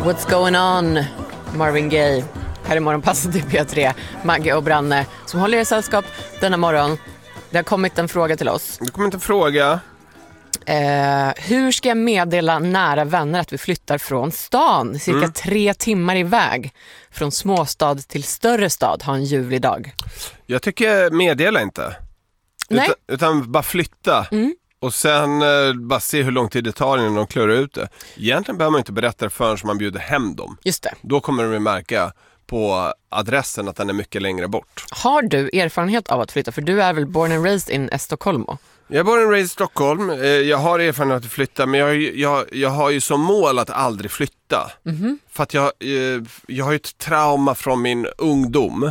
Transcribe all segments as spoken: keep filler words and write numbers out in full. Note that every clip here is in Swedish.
What's going on? Marvin Gaye. Här är morgonpasset i P tre. Maggie och Branne som håller er sällskap denna morgon. Det har kommit en fråga till oss. Det kommer inte en fråga. Eh, hur ska jag meddela nära vänner att vi flyttar från stan? Cirka mm. tre timmar iväg. Från småstad till större stad. Ha en ljuvlig dag. Jag tycker meddela inte. Nej. Utan, utan bara flytta. Mm. Och sen eh, bara se hur lång tid det tar innan de klurar ut det. Egentligen behöver man inte berätta det förrän man bjuder hem dem. Just det. Då kommer de märka på adressen att den är mycket längre bort. Har du erfarenhet av att flytta? För du är väl born and raised in Estocolmo? Jag är born and raised i Stockholm. Jag har erfarenhet av att flytta, men jag, jag, jag har ju som mål att aldrig flytta. Mm-hmm. För att jag, jag har ju ett trauma från min ungdom.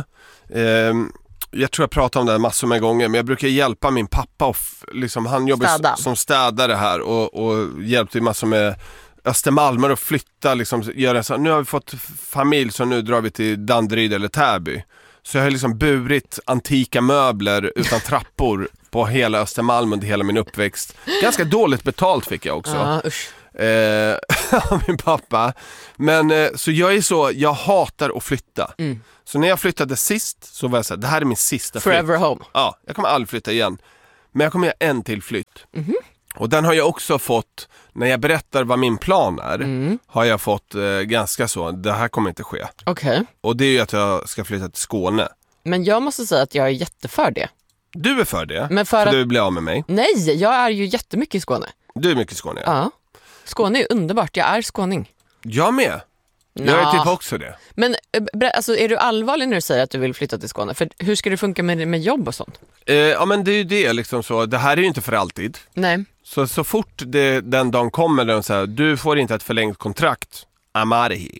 Jag tror jag pratar om det här massor med gånger, men jag brukar hjälpa min pappa. Och liksom, han jobbar Städa. som städare här och, och hjälpte massor med Östermalmer att flytta. Liksom, göra så. Nu har vi fått familj, så nu drar vi till Danderyd eller Täby. Så jag har liksom burit antika möbler utan trappor på hela Östermalm under hela min uppväxt. Ganska dåligt betalt fick jag också. Ah, usch. Eh, av min pappa. Men eh, så jag är så, jag hatar att flytta. Mm. Så när jag flyttade sist så var jag så här, det här är min sista flytt. Forever home. Ja, jag kommer aldrig flytta igen. Men jag kommer göra en till flytt. Mm-hmm. Och den har jag också fått, när jag berättar vad min plan är, mm. har jag fått eh, ganska så, det här kommer inte ske. Okej. Okay. Och det är ju att jag ska flytta till Skåne. Men jag måste säga att jag är jätteför det. Du är för det? Men för, för att... du blir av med mig? Nej, jag är ju jättemycket i Skåne. Du är mycket i Skåne, ja. Ja. Skåne är underbart, jag är skåning. Jag med. Jag är typ också det. Men alltså, är du allvarlig när du säger att du vill flytta till Skåne? För hur ska det funka med, med jobb och sånt? Eh, ja, men det är ju det liksom så. Det här är ju inte för alltid. Nej. Så, så fort det, den dagen kommer där de säger, du får inte ett förlängt kontrakt. I'm out of here.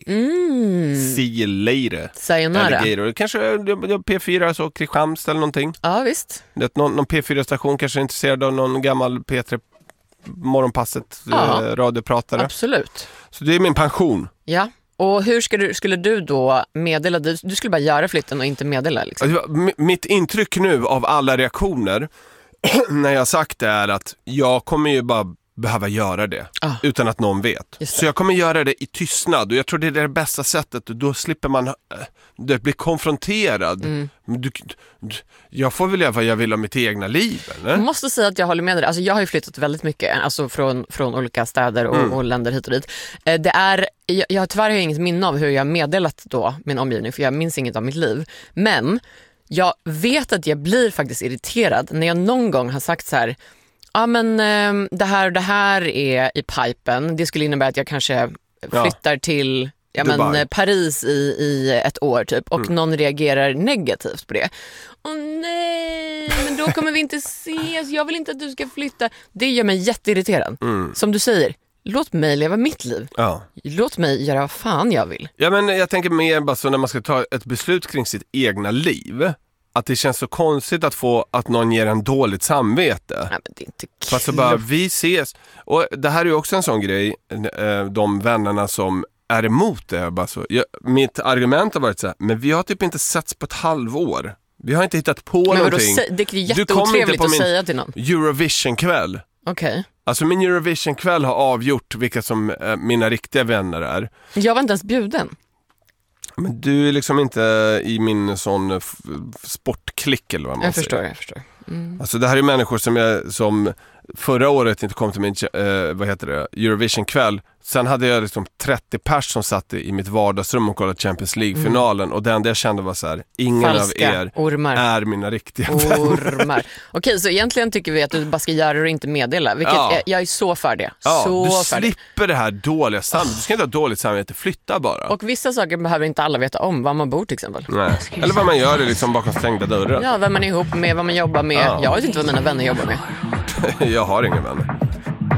Mm. See you later. Sayonara. Kanske P fyra, så Kristianstad eller någonting. Ja, visst. Det, någon, någon P fyra-station kanske är intresserad av någon gammal P tre morgonpasset ja. eh, radiopratare. Absolut. Så det är min pension. Ja. Och hur skulle du, skulle du då meddela? Du, du skulle bara göra flytten och inte meddela liksom. Alltså, mitt intryck nu av alla reaktioner när jag sagt det är att jag kommer ju bara behöva göra det ah. utan att någon vet. Så jag kommer göra det i tystnad, och jag tror det är det bästa sättet. Då slipper man det bli konfronterad. Mm. Du, du, jag får väl göra vad jag vill om mitt egna liv, eller? Jag måste säga att jag håller med dig. Alltså, jag har ju flyttat väldigt mycket, alltså från, från olika städer och, mm. och länder hit och dit. Det är, jag, jag har tyvärr inget minne av hur jag meddelat då min omgivning, för jag minns inget av mitt liv. Men jag vet att jag blir faktiskt irriterad när jag någon gång har sagt så här: ja, men eh, det här och det här är i pipen. Det skulle innebära att jag kanske flyttar ja. till ja, men, Paris i, i ett år typ. Och mm. någon reagerar negativt på det. Åh nej, men då kommer vi inte ses. Jag vill inte att du ska flytta. Det gör mig jätteirriterad. Mm. Som du säger, låt mig leva mitt liv. Ja. Låt mig göra vad fan jag vill. Ja, men jag tänker mer bara så när man ska ta ett beslut kring sitt egna liv, att det känns så konstigt att få att någon ger en dåligt samvete. Nej, men det är inte kul. Fast så bara, vi ses. Och det här är ju också en sån grej, de vännerna som är emot det. Bara så. Jag, mitt argument har varit så här, men vi har typ inte setts på ett halvår. Vi har inte hittat på men någonting. Då, det är jätteotrevligt att säga till någon. Eurovision-kväll. Okej. Okay. Alltså min Eurovision-kväll har avgjort vilka som äh, mina riktiga vänner är. Jag var inte ens bjuden. Men du är liksom inte i min sån f- sportklick eller vad man jag säger. Förstår, jag förstår. Mm. Alltså det här är människor som jag som förra året inte kom till min eh, vad heter det, Eurovision-kväll. Sen hade jag liksom trettio pers som satt i mitt vardagsrum och kollade Champions League-finalen. Mm. Och det enda jag kände var så här: ingen Falska, av er ormar. är mina riktiga ormar. Vänner. Okej, så egentligen tycker vi att du bara ska göra det och inte meddela. Vilket ja. jag, jag är så för det. Ja, så du för slipper det. det här dåliga samvetet. Du ska inte ha dåligt samvete, flytta bara. Och vissa saker behöver inte alla veta om, var man bor till exempel. Nej. Eller vad man gör det liksom bakom stängda dörrar. Ja, vem man är ihop med, vad man jobbar med. Ja. Jag vet inte vad mina vänner jobbar med. Jag har inga vänner.